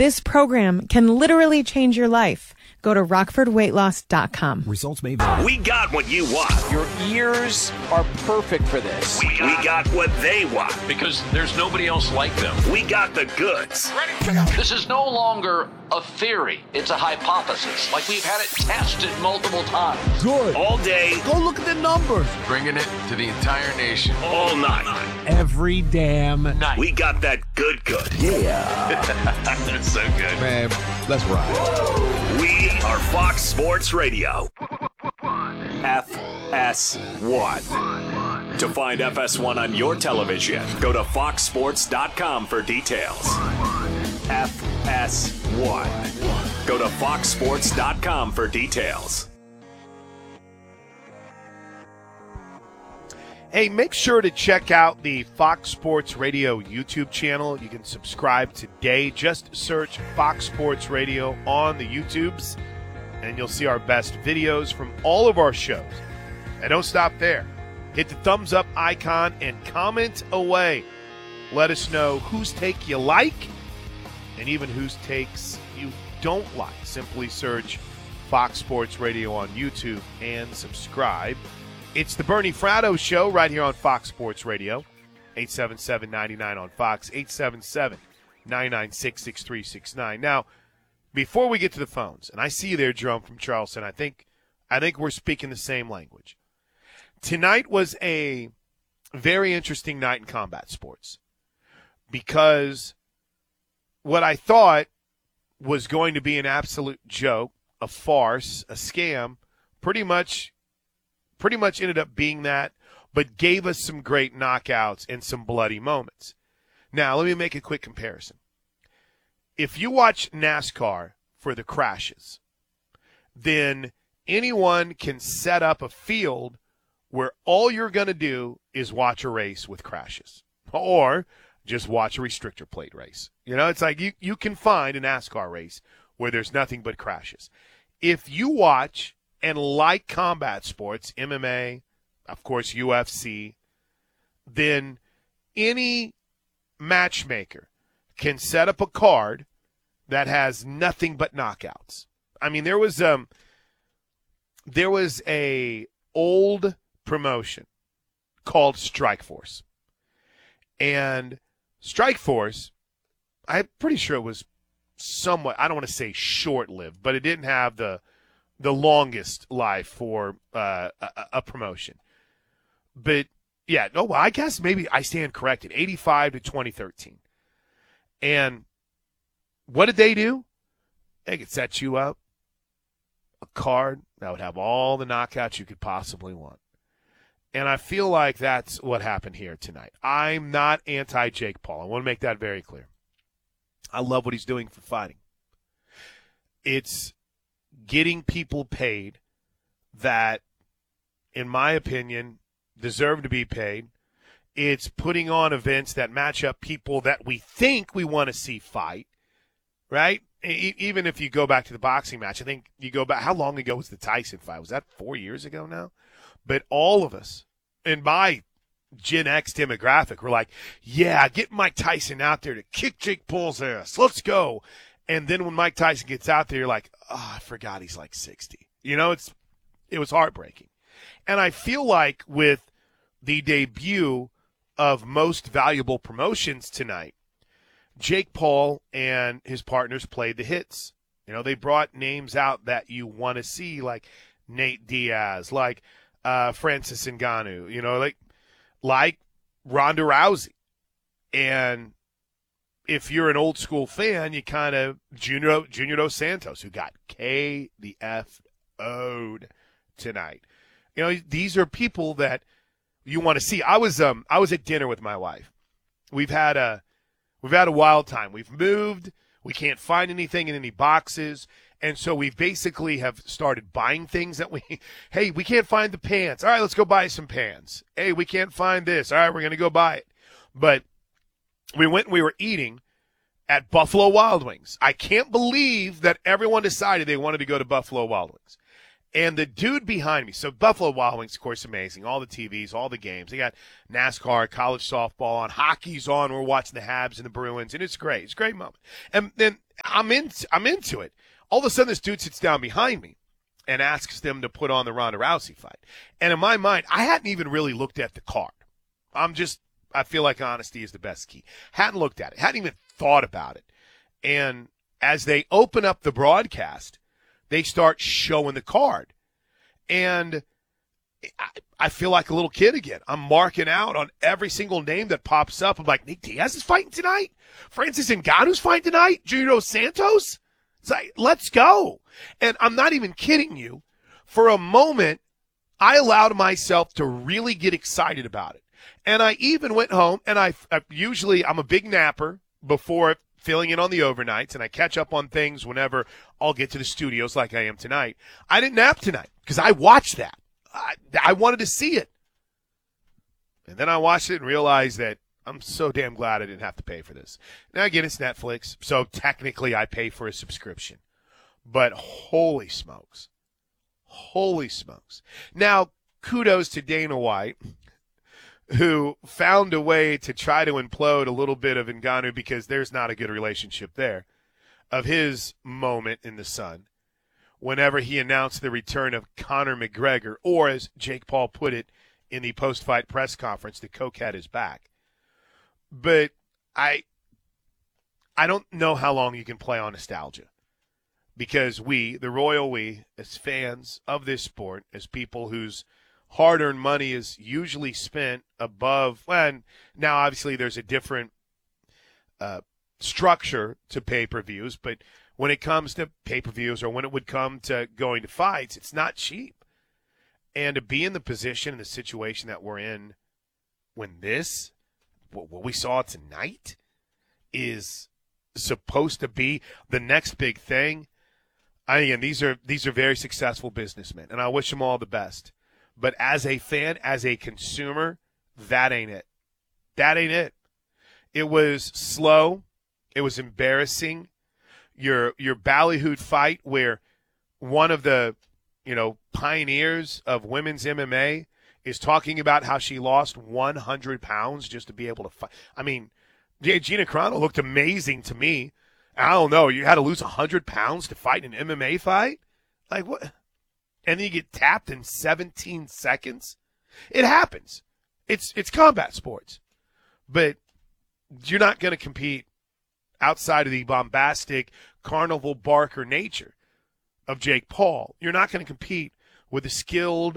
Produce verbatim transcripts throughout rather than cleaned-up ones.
This program can literally change your life. Go to rockford weight loss dot com. Results may vary. We got what you want. Your ears are perfect for this. We got, we got what they want. Because there's nobody else like them. We got the goods. Ready? This is no longer a theory. It's a hypothesis. Like we've had it tested multiple times. Good. All day. Go look at the numbers. Bringing it to the entire nation. All night. Every damn night. We got that good good. Yeah. That's so good. Man, let's ride. We are Fox Sports Radio. F S one. To find F S one on your television, go to fox sports dot com for details. F S one. Go to fox sports dot com for details. Hey, make sure to check out the Fox Sports Radio YouTube channel. You can subscribe today. Just search Fox Sports Radio on the YouTubes, and you'll see our best videos from all of our shows. And don't stop there. Hit the thumbs up icon and comment away. Let us know whose take you like and even whose takes you don't like. Simply search Fox Sports Radio on YouTube and subscribe. It's the Bernie Fratto Show right here on Fox Sports Radio. eight seven seven, nine nine on Fox, eight seven seven, nine nine six, six three six nine. Now, before we get to the phones, and I see you there, Jerome from Charleston, I think I think we're speaking the same language. Tonight was a very interesting night in combat sports because what I thought was going to be an absolute joke, a farce, a scam, pretty much pretty much ended up being that, but gave us some great knockouts and some bloody moments. Now, let me make a quick comparison. If you watch NASCAR for the crashes, then anyone can set up a field where all you're going to do is watch a race with crashes or just watch a restrictor plate race. You know, it's like you, you can find a NASCAR race where there's nothing but crashes. If you watch and like combat sports, M M A, of course, U F C, then any matchmaker can set up a card that has nothing but knockouts. I mean, there was um, there was a old promotion called Strikeforce, and Strikeforce, I'm pretty sure it was somewhat, I don't want to say short-lived, but it didn't have the the longest life for uh, a, a promotion. But, yeah, no, well, I guess maybe I stand corrected, eighty-five to twenty thirteen. And what did they do? They could set you up a card that would have all the knockouts you could possibly want. And I feel like that's what happened here tonight. I'm not anti-Jake Paul. I want to make that very clear. I love what he's doing for fighting. It's getting people paid that, in my opinion, deserve to be paid. It's putting on events that match up people that we think we want to see fight, right? E- even if you go back to the boxing match, I think you go back, how long ago was the Tyson fight? Was that four years ago now? But all of us, in my Gen X demographic, we're like, yeah, get Mike Tyson out there to kick Jake Paul's ass. Let's go. And then when Mike Tyson gets out there, you're like, oh, I forgot he's like sixty. You know, it's it was heartbreaking. And I feel like with the debut of Most Valuable Promotions tonight, Jake Paul and his partners played the hits. You know, they brought names out that you want to see, like Nate Diaz, like uh, Francis Ngannou, you know, like like Ronda Rousey. And if you're an old school fan, you kind of Junior Junior Dos Santos, who got K the F O'd tonight. You know, these are people that you want to see. I was um I was at dinner with my wife. We've had a we've had a wild time. We've moved. We can't find anything in any boxes. And so we've basically have started buying things that we, hey, we can't find the pants. All right, let's go buy some pants. Hey, we can't find this. All right, we're going to go buy it. But we went and we were eating at Buffalo Wild Wings. I can't believe that everyone decided they wanted to go to Buffalo Wild Wings. And the dude behind me, so Buffalo Wild Wings, of course, amazing. All the T Vs, all the games. They got NASCAR, college softball on, hockey's on. We're watching the Habs and the Bruins, and it's great. It's a great moment. And then I'm in, I'm into it. All of a sudden, this dude sits down behind me and asks them to put on the Ronda Rousey fight. And in my mind, I hadn't even really looked at the card. I'm just, I feel like honesty is the best key. Hadn't looked at it. Hadn't even thought about it. And as they open up the broadcast, they start showing the card. And I, I feel like a little kid again. I'm marking out on every single name that pops up. I'm like, Nick Diaz is fighting tonight? Francis Ngannou's fighting tonight? Junior Dos Santos? It's like, let's go. And I'm not even kidding you. For a moment, I allowed myself to really get excited about it. And I even went home, and I, I usually, I'm a big napper before filling in on the overnights, and I catch up on things whenever I'll get to the studios like I am tonight. I didn't nap tonight because I watched that. I, I wanted to see it. And then I watched it and realized that I'm so damn glad I didn't have to pay for this. Now, again, it's Netflix, so technically I pay for a subscription. But holy smokes. Holy smokes. Now, kudos to Dana White, who found a way to try to implode a little bit of Ngannou because there's not a good relationship there, of his moment in the sun whenever he announced the return of Conor McGregor, or as Jake Paul put it in the post-fight press conference, the Coke had his back. But I I don't know how long you can play on nostalgia, because we, the royal we, as fans of this sport, as people whose hard-earned money is usually spent above, well, and now obviously there's a different uh, structure to pay-per-views, but when it comes to pay-per-views or when it would come to going to fights, it's not cheap. And to be in the position and the situation that we're in when this, what, what we saw tonight, is supposed to be the next big thing. I mean, these are these are very successful businessmen, and I wish them all the best. But as a fan, as a consumer, that ain't it. That ain't it. It was slow. It was embarrassing. Your your ballyhooed fight where one of the, you know, pioneers of women's M M A is talking about how she lost one hundred pounds just to be able to fight. I mean, Gina Carano looked amazing to me. I don't know. You had to lose one hundred pounds to fight an M M A fight? Like, what? And then you get tapped in seventeen seconds? It happens. It's it's combat sports. But you're not going to compete outside of the bombastic carnival barker nature of Jake Paul. You're not going to compete with the skilled,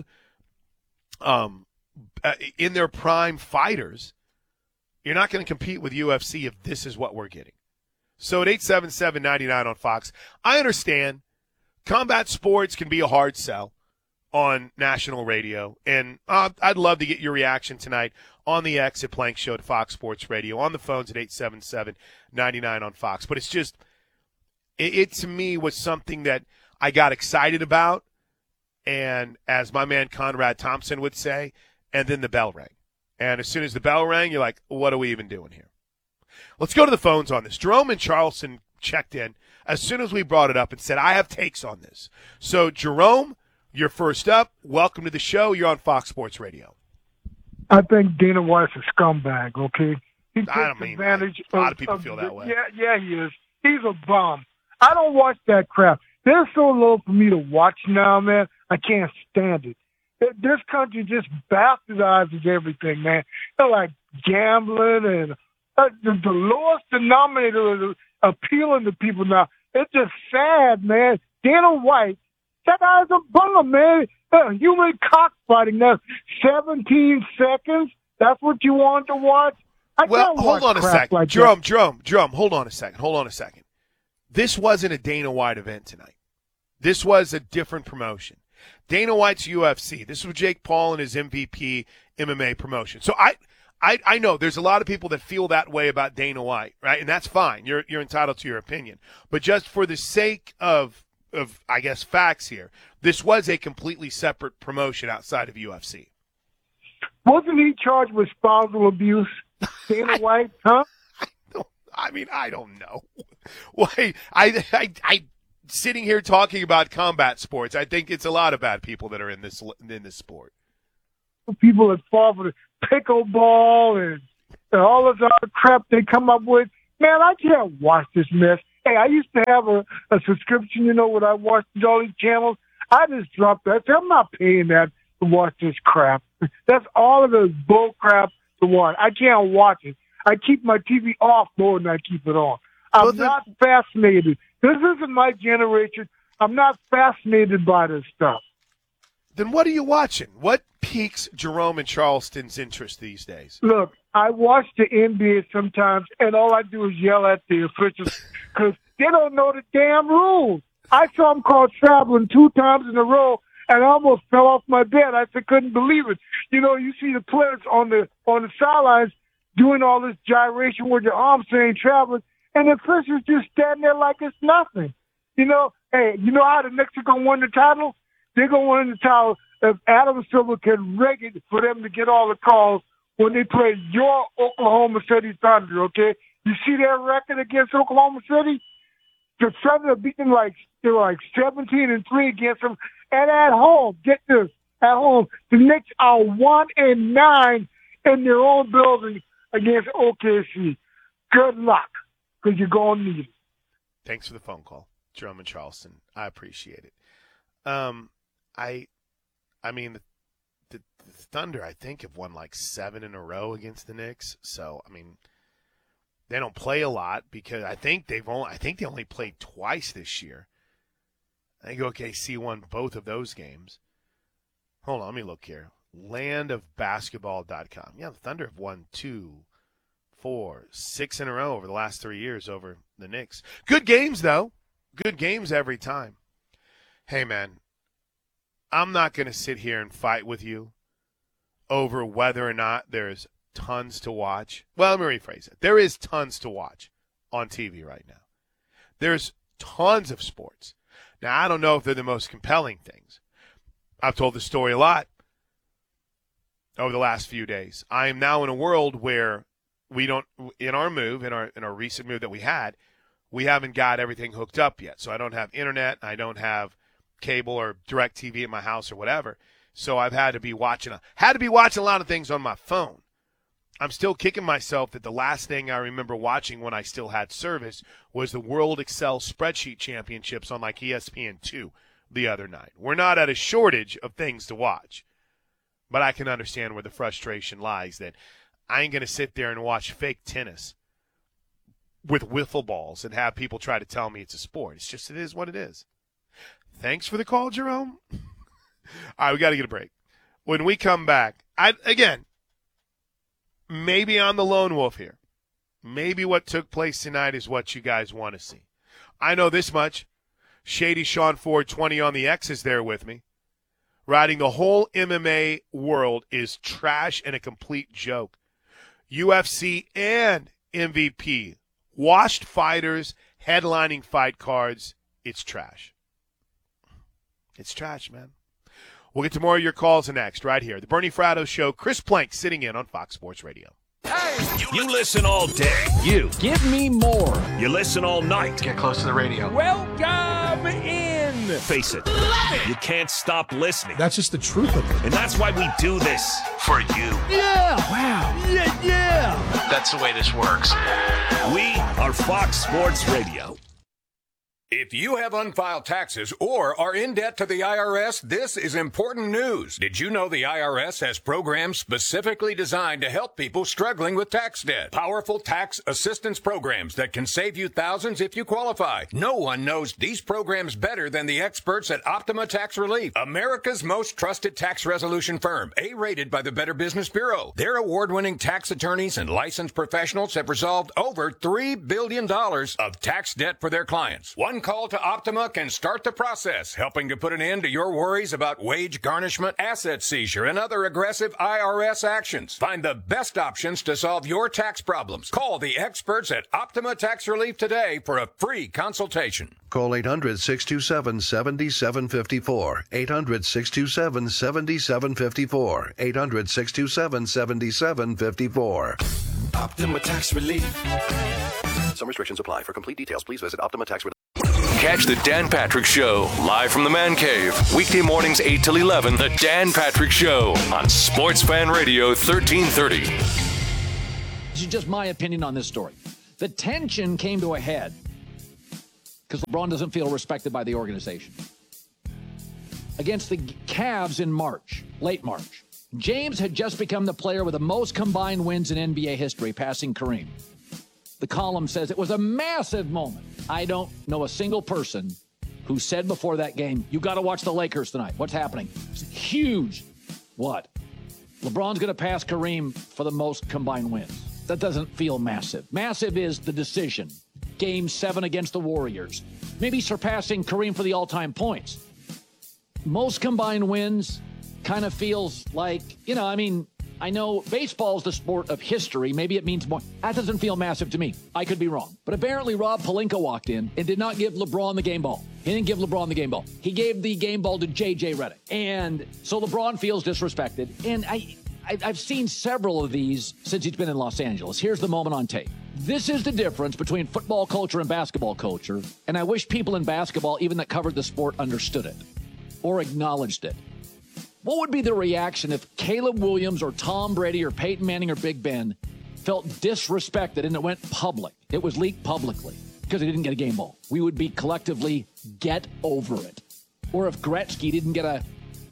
um, uh, in their prime fighters. You're not going to compete with U F C if this is what we're getting. So at eight seven seven, nine nine on Fox, I understand combat sports can be a hard sell on national radio, and uh, I'd love to get your reaction tonight on the X at Plank Show to Fox Sports Radio, on the phones at eight seven seven, nine nine on Fox. But it's just, it, it to me was something that I got excited about, and as my man Conrad Thompson would say, and then the bell rang. And as soon as the bell rang, you're like, what are we even doing here? Let's go to the phones on this. Jerome in Charleston checked in as soon as we brought it up and said, I have takes on this. So, Jerome, you're first up. Welcome to the show. You're on Fox Sports Radio. I think Dana White's a scumbag, okay? He takes I don't mean advantage a lot of, of people of feel the, that way. Yeah, yeah, he is. He's a bum. I don't watch that crap. There's so little for me to watch now, man. I can't stand it. This country just bastardizes everything, man. They're like gambling and uh, the, the lowest denominator is appealing to people now. It's just sad, man. Dana White, that guy's a bum, man. Uh, human cockfighting. That's seventeen seconds. That's what you want to watch? I well, can't hold watch on a crap second. like Jerome, that. Jerome, Jerome, hold on a second. Hold on a second. This wasn't a Dana White event tonight. This was a different promotion. Dana White's U F C. This was Jake Paul and his M V P M M A promotion. So I, I, I know there's a lot of people that feel that way about Dana White, right? And that's fine. You're you're entitled to your opinion. But just for the sake of of I guess facts here, this was a completely separate promotion outside of U F C. Wasn't he charged with spousal abuse, Dana White? Huh? I, don't, I mean, I don't know. Why? I, I, I sitting here talking about combat sports. I think it's a lot of bad people that are in this in this sport. People that fall for the pickleball and, and all this other crap they come up with. Man, I can't watch this mess. Hey, I used to have a, a subscription, you know, when I watched all these channels. I just dropped that. I'm not paying that to watch this crap. That's all of the bull crap to watch. I can't watch it. I keep my T V off more than I keep it on. I'm well, then, not fascinated. This isn't my generation. I'm not fascinated by this stuff. Then what are you watching? What piques Jerome and Charleston's interest these days? Look, I watch the N B A sometimes, and all I do is yell at the officials because they don't know the damn rules. I saw them called traveling two times in a row, and I almost fell off my bed. I just couldn't believe it. You know, you see the players on the on the sidelines doing all this gyration with their arms saying traveling, and the officials just standing there like it's nothing. You know, hey, you know how the Knicks are going to win the title? They're going to win the title if Adam Silver can rig it for them to get all the calls when they play your Oklahoma City Thunder, okay? You see their record against Oklahoma City? The Thunder beat them like, they were like seventeen and three against them. And at home, get this, at home, the Knicks are one and nine in their own building against O K C. Good luck, because you're going to need it. Thanks for the phone call, Jerome and Charleston. I appreciate it. Um, I, I mean, the, the, the Thunder, I think, have won like seven in a row against the Knicks. So, I mean, they don't play a lot because I think they've only, I think they only played twice this year. I think O K C won both of those games. Hold on, let me look here. land of basketball dot com. Yeah, the Thunder have won two, four, six in a row over the last three years over the Knicks. Good games, though. Good games every time. Hey, man, I'm not going to sit here and fight with you over whether or not there's tons to watch. Well, let me rephrase it. There is tons to watch on T V right now. There's tons of sports. Now, I don't know if they're the most compelling things. I've told the story a lot over the last few days. I am now in a world where we don't, in our move, in our in our recent move that we had, we haven't got everything hooked up yet. So I don't have internet. I don't have cable or direct T V at my house or whatever. So I've had to be watching, a, had to be watching a lot of things on my phone. I'm still kicking myself that the last thing I remember watching when I still had service was the World Excel Spreadsheet Championships on like E S P N two the other night. We're not at a shortage of things to watch, but I can understand where the frustration lies that I ain't going to sit there and watch fake tennis with wiffle balls and have people try to tell me it's a sport. It's just, it is what it is. Thanks for the call, Jerome. All right, we got to get a break. When we come back, I again, maybe I'm the lone wolf here. Maybe what took place tonight is what you guys want to see. I know this much. Shady Sean Ford twenty on the X is there with me. Writing the whole M M A world is trash and a complete joke. U F C and M V P. Washed fighters, headlining fight cards. It's trash. It's trash, man. We'll get to more of your calls next, right here. The Bernie Fratto Show. Chris Plank sitting in on Fox Sports Radio. Hey, you listen all day. You. Give me more. You listen all night. Get close to the radio. Welcome in. Face it. You can't stop listening. That's just the truth of it. And that's why we do this. For you. Yeah. Wow. Yeah, yeah. That's the way this works. We are Fox Sports Radio. If you have unfiled taxes or are in debt to the I R S, this is important news. Did you know the I R S has programs specifically designed to help people struggling with tax debt? Powerful tax assistance programs that can save you thousands if you qualify. No one knows these programs better than the experts at Optima Tax Relief, America's most trusted tax resolution firm, A-rated by the Better Business Bureau. Their award-winning tax attorneys and licensed professionals have resolved over three billion dollars of tax debt for their clients. One call to Optima can start the process, helping to put an end to your worries about wage garnishment, asset seizure, and other aggressive I R S actions. Find the best options to solve your tax problems. Call the experts at Optima Tax Relief today for a free consultation. Call eight hundred, six two seven, seven seven five four. eight hundred, six two seven, seven seven five four. eight hundred, six two seven, seven seven five four. Optima Tax Relief. Some restrictions apply. For complete details, please visit Optima Tax Relief. Catch the Dan Patrick Show live from the Man Cave. Weekday mornings eight till eleven. The Dan Patrick Show on Sports Fan Radio thirteen thirty. This is just my opinion on this story. The tension came to a head because LeBron doesn't feel respected by the organization. Against the Cavs in March, late March, James had just become the player with the most combined wins in N B A history, passing Kareem. The column says it was a massive moment. I don't know a single person who said before that game, you got to watch the Lakers tonight. What's happening? It's huge. What? LeBron's going to pass Kareem for the most combined wins. That doesn't feel massive. Massive is the decision. Game seven against the Warriors. Maybe surpassing Kareem for the all-time points. Most combined wins kind of feels like, you know, I mean, I know baseball is the sport of history. Maybe it means more. That doesn't feel massive to me. I could be wrong. But apparently Rob Pelinka walked in and did not give LeBron the game ball. He didn't give LeBron the game ball. He gave the game ball to J J Redick. And so LeBron feels disrespected. And I... I've seen several of these since he's been in Los Angeles. Here's the moment on tape. This is the difference between football culture and basketball culture, and I wish people in basketball, even that covered the sport, understood it or acknowledged it. What would be the reaction if Caleb Williams or Tom Brady or Peyton Manning or Big Ben felt disrespected and it went public? It was leaked publicly because they didn't get a game ball. We would be collectively, get over it. Or if Gretzky didn't get a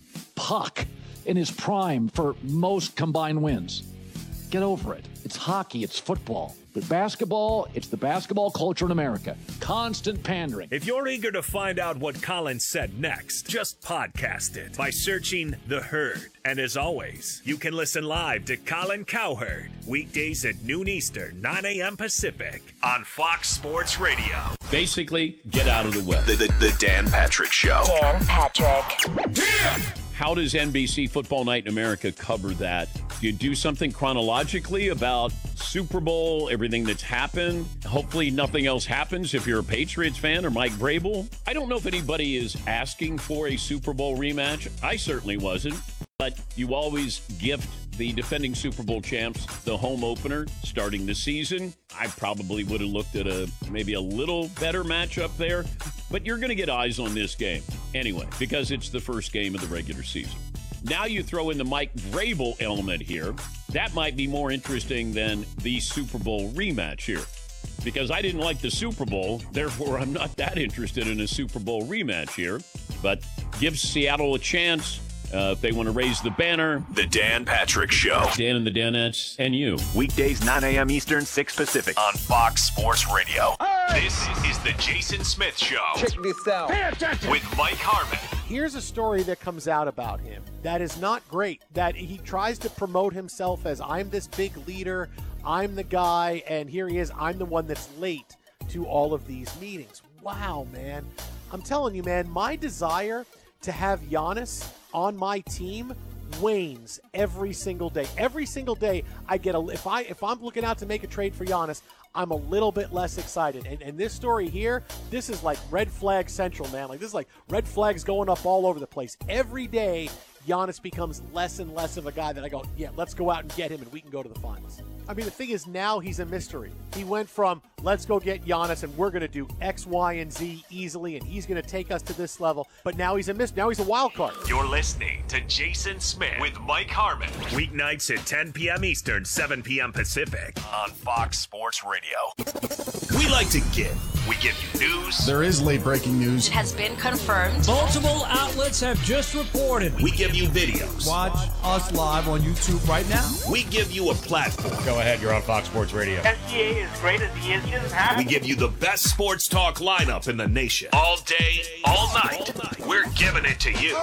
puck in his prime for most combined wins. Get over it. It's hockey. It's football. But basketball, it's the basketball culture in America. Constant pandering. If you're eager to find out what Colin said next, just podcast it by searching The Herd. And as always, you can listen live to Colin Cowherd weekdays at noon Eastern, nine a.m. Pacific on Fox Sports Radio. Basically, get out of the way. The, the, the Dan Patrick Show. Dan Patrick. Yeah! How does N B C Football Night in America cover that? Do you do something chronologically about Super Bowl, everything that's happened? Hopefully nothing else happens if you're a Patriots fan or Mike Vrabel. I don't know if anybody is asking for a Super Bowl rematch. I certainly wasn't. But you always gift the defending Super Bowl champs the home opener starting the season. I probably would have looked at a maybe a little better matchup there. But you're going to get eyes on this game anyway, because it's the first game of the regular season. Now you throw in the Mike Vrabel element here. That might be more interesting than the Super Bowl rematch here. Because I didn't like the Super Bowl, therefore I'm not that interested in a Super Bowl rematch here. But gives Seattle a chance. Uh, if they want to raise the banner. The Dan Patrick Show. Dan and the Danettes and you. Weekdays, nine a.m. Eastern, six Pacific on Fox Sports Radio. Hey! This is the Jason Smith Show. Check this out. With Mike Harmon. Here's a story that comes out about him that is not great. That he tries to promote himself as, I'm this big leader, I'm the guy, and here he is, I'm the one that's late to all of these meetings. Wow, man. I'm telling you, man, my desire to have Giannis on my team wanes every single day. Every single day I get a if I if I'm looking out to make a trade for Giannis, I'm a little bit less excited. And, and this story here, this is like red flag central, man. Like this is like red flags going up all over the place. Every day Giannis becomes less and less of a guy that I go, yeah, let's go out and get him and we can go to the finals. I mean, the thing is, now he's a mystery. He went from, let's go get Giannis, and we're going to do X, Y, and Z easily, and he's going to take us to this level. But now he's a mystery. Now he's a wild card. You're listening to Jason Smith with Mike Harmon. Weeknights at ten p.m. Eastern, seven p.m. Pacific on Fox Sports Radio. We like to give. We give you news. There is late breaking news. It has been confirmed. Multiple outlets have just reported. We give you videos. Watch us live on YouTube right now. We give you a platform. Go ahead, you're on Fox Sports Radio. S G A is great as he is. Just we give you the best sports talk lineup in the nation. All day, all night. All night. We're giving it to you.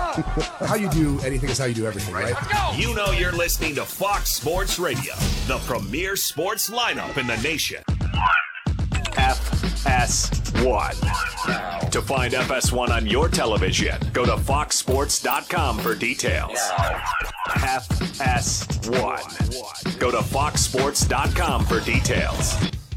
How you do anything is how you do everything, right? Let's go. You know you're listening to Fox Sports Radio, the premier sports lineup in the nation. F S one. To find F S one on your television, go to fox sports dot com for details. F S one. Go to fox sports dot com for details.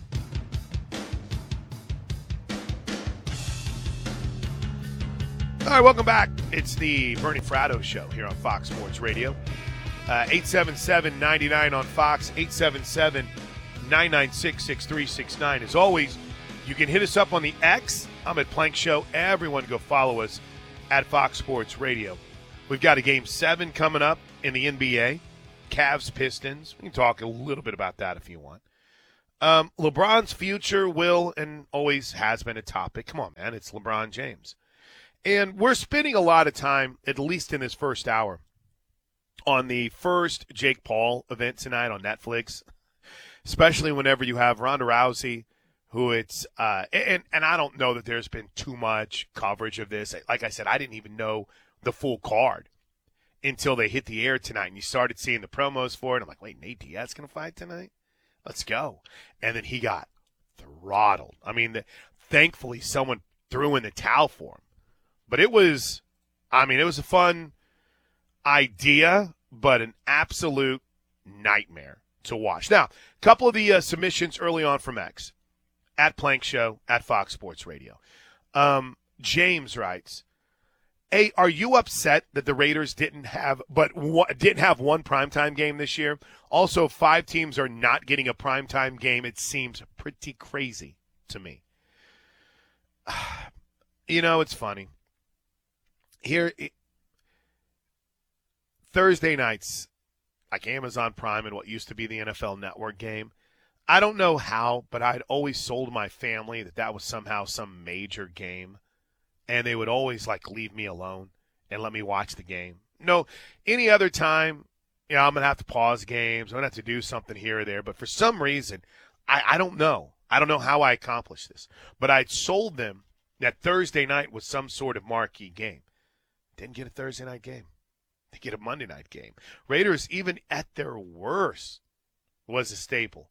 All right, welcome back. It's the Bernie Fratto Show here on Fox Sports Radio. Uh, eight seven seven, nine nine on Fox, eight seven seven, nine nine six, six three six nine. As always, you can hit us up on the X I'm at Plank Show. Everyone go follow us at Fox Sports Radio. We've got a Game seven coming up in the N B A. Cavs, Pistons. We can talk a little bit about that if you want. Um, LeBron's future will and always has been a topic. Come on, man. It's LeBron James. And we're spending a lot of time, at least in this first hour, on the first Jake Paul event tonight on Netflix, especially whenever you have Ronda Rousey, who it's uh, – and, and I don't know that there's been too much coverage of this. Like I said, I didn't even know the full card until they hit the air tonight, and you started seeing the promos for it. I'm like, wait, Nate Diaz going to fight tonight? Let's go. And then he got throttled. I mean, the, thankfully someone threw in the towel for him. But it was, I mean, it was a fun idea, but an absolute nightmare to watch. Now, a couple of the uh, submissions early on from X, at Plank Show, at Fox Sports Radio. Um, James writes, hey, are you upset that the Raiders didn't have but one, didn't have one primetime game this year? Also, five teams are not getting a primetime game. It seems pretty crazy to me. You know, it's funny. Here, it, Thursday nights, like Amazon Prime and what used to be the N F L Network game, I don't know how, but I'd always sold my family that that was somehow some major game. And they would always, like, leave me alone and let me watch the game. No, any other time, you know, I'm going to have to pause games. I'm going to have to do something here or there. But for some reason, I, I don't know. I don't know how I accomplished this. But I'd sold them that Thursday night was some sort of marquee game. Didn't get a Thursday night game. They get a Monday night game. Raiders, even at their worst, was a staple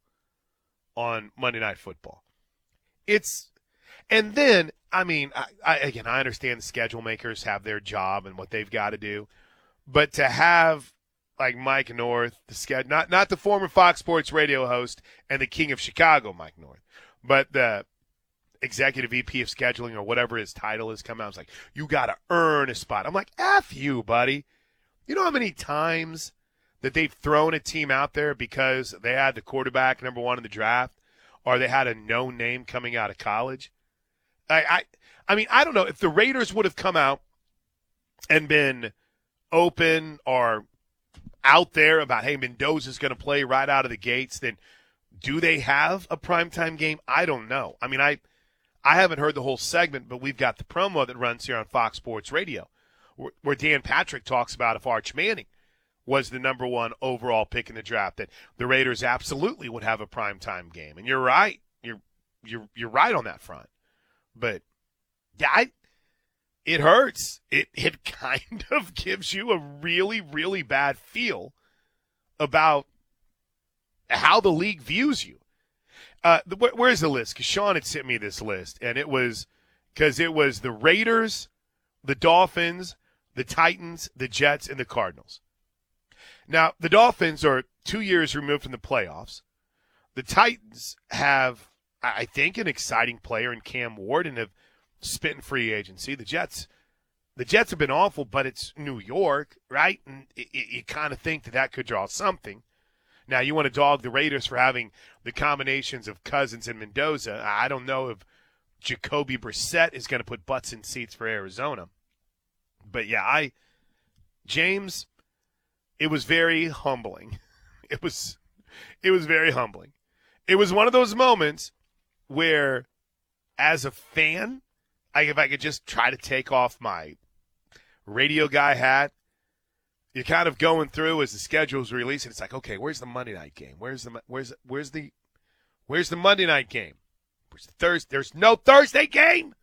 on Monday Night Football. It's – and then – I mean, I, I, again, I understand the schedule makers have their job and what they've got to do, but to have like Mike North, the schedule, not not the former Fox Sports Radio host and the King of Chicago, Mike North, but the executive V P of scheduling or whatever his title is, come out, it's like, you got to earn a spot. I'm like, F you, buddy. You know how many times that they've thrown a team out there because they had the quarterback number one in the draft, or they had a known name coming out of college? I, I I mean, I don't know. If the Raiders would have come out and been open or out there about, hey, Mendoza's going to play right out of the gates, then do they have a primetime game? I don't know. I mean, I I haven't heard the whole segment, but we've got the promo that runs here on Fox Sports Radio where, where Dan Patrick talks about if Arch Manning was the number one overall pick in the draft, that the Raiders absolutely would have a primetime game. And you're right. You're you're you're right on that front. But, yeah, I, it hurts. It it kind of gives you a really, really bad feel about how the league views you. Uh, the, where, where's the list? Because Sean had sent me this list, and it was because it was the Raiders, the Dolphins, the Titans, the Jets, and the Cardinals. Now, the Dolphins are two years removed from the playoffs. The Titans have, I think, an exciting player in Cam Ward and have spent in free agency. The Jets, the Jets have been awful, but it's New York, right? And it, it, you kind of think that that could draw something. Now, you want to dog the Raiders for having the combinations of Cousins and Mendoza. I don't know if Jacoby Brissett is going to put butts in seats for Arizona. But, yeah, I James, it was very humbling. It was, it was very humbling. It was one of those moments where, as a fan, I, if I could just try to take off my radio guy hat, you're kind of going through as the schedule's releasing. It's like, okay, where's the Monday night game? Where's the where's where's the where's the Monday night game? Where's the Thursday? There's no Thursday game.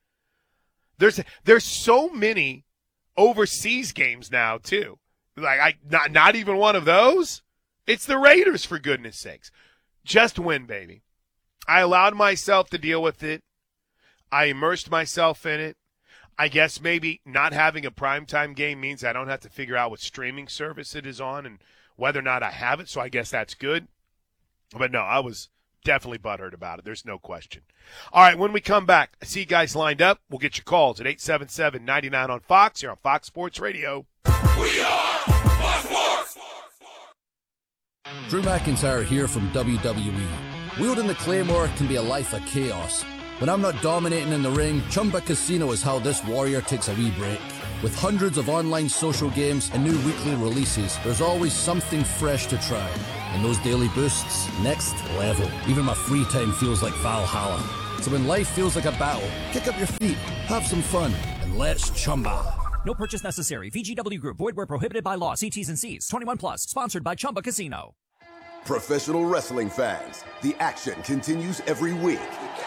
There's there's so many overseas games now too. Like I not not even one of those. It's the Raiders, for goodness sakes. Just win, baby. I allowed myself to deal with it. I immersed myself in it. I guess maybe not having a primetime game means I don't have to figure out what streaming service it is on and whether or not I have it, so I guess that's good. But no, I was definitely butthurt about it. There's no question. All right, when we come back, I see you guys lined up. We'll get your calls at eight seven seven, nine nine on Fox here on Fox Sports Radio. We are Fox Sports! Drew McIntyre here from W W E. Wielding the Claymore can be a life of chaos. When I'm not dominating in the ring, Chumba Casino is how this warrior takes a wee break. With hundreds of online social games and new weekly releases, there's always something fresh to try. And those daily boosts, next level. Even my free time feels like Valhalla. So when life feels like a battle, kick up your feet, have some fun, and let's Chumba. No purchase necessary. V G W Group. Void where prohibited by law. See T's and C's. twenty-one plus. Sponsored by Chumba Casino. Professional wrestling fans, the action continues every week.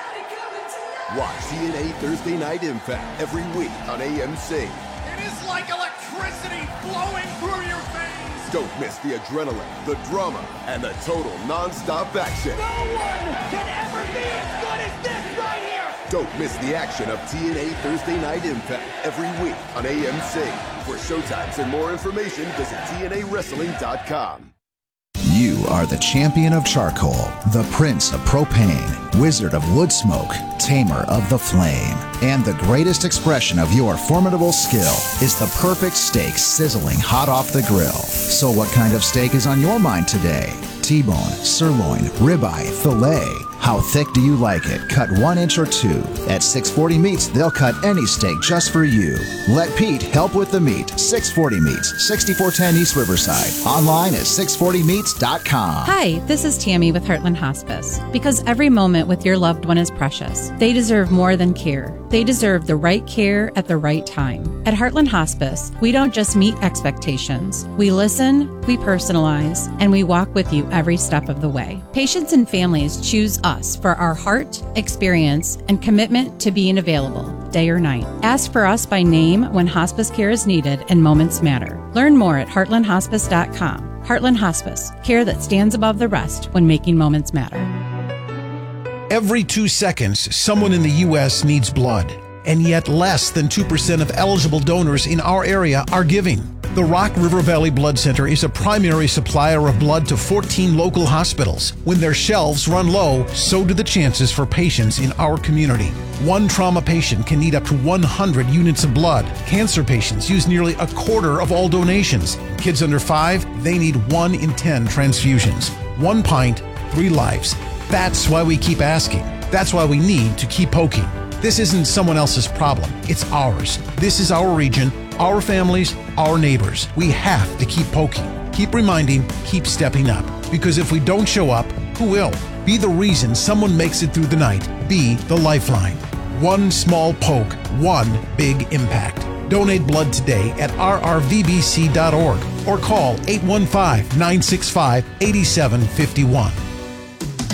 Watch T N A Thursday Night Impact every week on A M C. It is like electricity flowing through your veins. Don't miss the adrenaline, the drama, and the total non-stop action. No one can ever be as good as this right here. Don't miss the action of T N A Thursday Night Impact every week on A M C. For showtimes and more information, visit T N A wrestling dot com. You are the champion of charcoal, the prince of propane, wizard of wood smoke, tamer of the flame. And the greatest expression of your formidable skill is the perfect steak sizzling hot off the grill. So what kind of steak is on your mind today? T-bone, sirloin, ribeye, filet. How thick do you like it? Cut one inch or two. At six forty Meats, they'll cut any steak just for you. Let Pete help with the meat. six forty Meats, sixty-four ten East Riverside. Online at six forty meats dot com. Hi, this is Tammy with Heartland Hospice. Because every moment with your loved one is precious. They deserve more than care. They deserve the right care at the right time. At Heartland Hospice, we don't just meet expectations. We listen, we personalize, and we walk with you every step of the way. Patients and families choose us for our heart, experience, and commitment to being available, day or night. Ask for us by name when hospice care is needed and moments matter. Learn more at heartland hospice dot com. Heartland Hospice, care that stands above the rest when making moments matter. Every two seconds, someone in the U S needs blood, and yet less than two percent of eligible donors in our area are giving. The Rock River Valley Blood Center is a primary supplier of blood to fourteen local hospitals. When their shelves run low, so do the chances for patients in our community. One trauma patient can need up to one hundred units of blood. Cancer patients use nearly a quarter of all donations. Kids under five, they need one in ten transfusions. One pint, three lives. That's why we keep asking. That's why we need to keep poking. This isn't someone else's problem. It's ours. This is our region, our families, our neighbors. We have to keep poking, keep reminding, keep stepping up. Because if we don't show up, who will? Be the reason someone makes it through the night. Be the lifeline. One small poke, one big impact. Donate blood today at r r v b c dot org or call eight one five, nine six five, eight seven five one.